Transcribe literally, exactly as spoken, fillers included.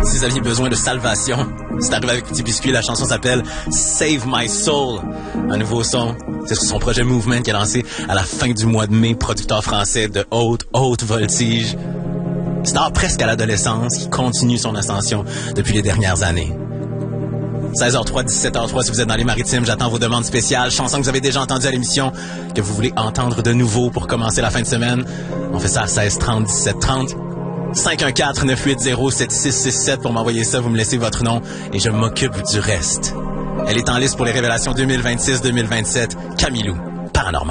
Si vous aviez besoin de salvation, c'est arrivé avec Petit Biscuit. La chanson s'appelle Save My Soul. Un nouveau son. C'est son projet Movement qui a lancé à la fin du mois de mai. Producteur français de haute, haute voltige. Star presque à l'adolescence qui continue son ascension depuis les dernières années. seize heures trois, dix-sept heures trois si vous êtes dans les maritimes. J'attends vos demandes spéciales. Chansons que vous avez déjà entendues à l'émission, que vous voulez entendre de nouveau pour commencer la fin de semaine. On fait ça à seize trente, dix-sept trente. cinq un quatre, neuf huit zéro, sept six six sept pour m'envoyer ça. Vous me laissez votre nom et je m'occupe du reste. Elle est en liste pour les révélations deux mille vingt-six deux mille vingt-sept. Camilou, Paranormal.